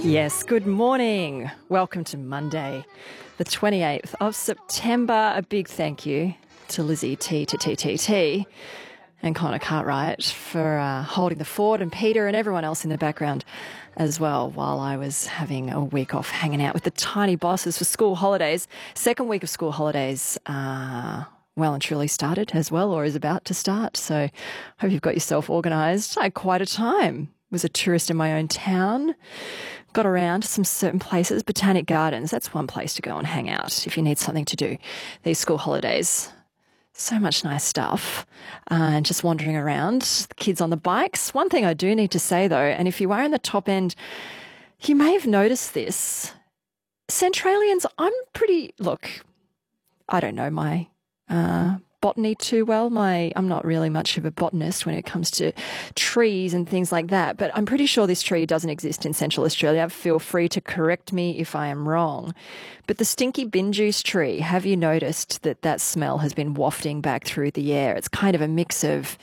Yes, good morning. Welcome to Monday, the 28th of September. A big thank you to Lizzie T to TTT and Connor Cartwright for holding the fort, and Peter and everyone else in the background as well while I was having a week off hanging out with the tiny bosses for school holidays. Second week of school holidays well and truly started as well, or is about to start. So hope you've got yourself organised. I had quite a time. Was a tourist in my own town. Got around to some certain places. Botanic Gardens, that's one place to go and hang out if you need something to do these school holidays. So much nice stuff. And just wandering around, the kids on the bikes. One thing I do need to say though, and if you are in the top end, you may have noticed this. Centralians, look, I don't know my botany too well. I'm not really much of a botanist when it comes to trees and things like that, but I'm pretty sure this tree doesn't exist in Central Australia. Feel free to correct me if I am wrong. But the stinky bin juice tree, have you noticed that smell has been wafting back through the air? It's kind of a mix of,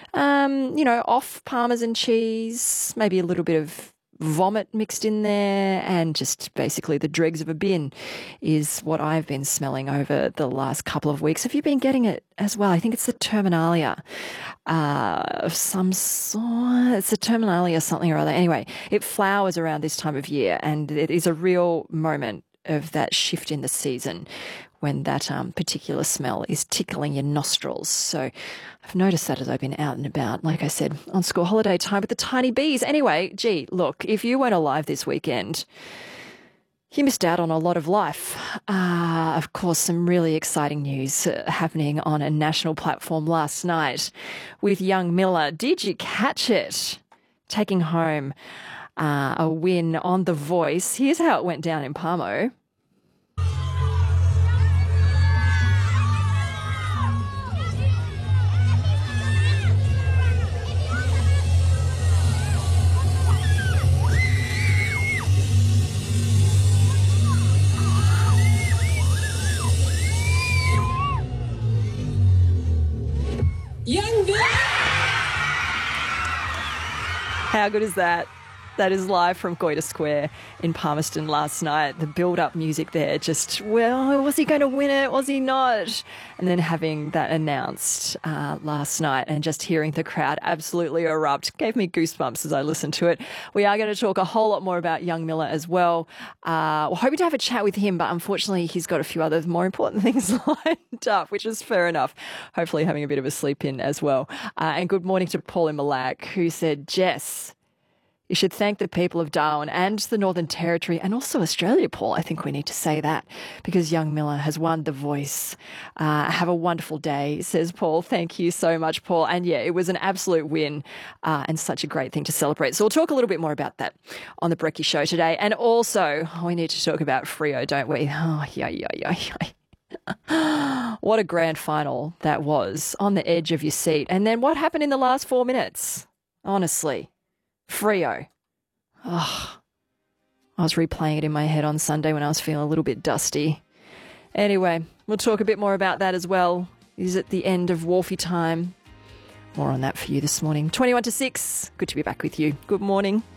off Parmesan cheese, maybe a little bit of vomit mixed in there, and just basically the dregs of a bin is what I've been smelling over the last couple of weeks. Have you been getting it as well? I think it's the Terminalia of some sort. It's the Terminalia something or other. Anyway, it flowers around this time of year, and it is a real moment of that shift in the season when that particular smell is tickling your nostrils. So I've noticed that as I've been out and about, like I said, on school holiday time with the tiny bees. Anyway, look, if you weren't alive this weekend, you missed out on a lot of life. Of course, some really exciting news happening on a national platform last night with young Miller. Did you catch it? Taking home a win on The Voice. Here's how it went down in Palmo. How good is that? That is live from Goyder Square in Palmerston last night. The build-up music there, just, well, was he going to win it? Was he not? And then having that announced last night and just hearing the crowd absolutely erupt gave me goosebumps as I listened to it. We are going to talk a whole lot more about young Miller as well. We're hoping to have a chat with him, but unfortunately he's got a few other more important things lined up, which is fair enough. Hopefully having a bit of a sleep in as well. And good morning to Paul in Malak, who said, Jess, you should thank the people of Darwin and the Northern Territory and also Australia, Paul. I think we need to say that because young Miller has won The Voice. Have a wonderful day, says Paul. Thank you so much, Paul. And yeah, it was an absolute win and such a great thing to celebrate. So we'll talk a little bit more about that on the Brekkie Show today. And also, we need to talk about Freo, don't we? Oh, What a grand final that was, on the edge of your seat. And then what happened in the last 4 minutes? Honestly. Freo. Oh, I was replaying it in my head on Sunday when I was feeling a little bit dusty. Anyway, we'll talk a bit more about that as well. Is it the end of Wharfie time? More on that for you this morning. 21 to 6. Good to be back with you. Good morning.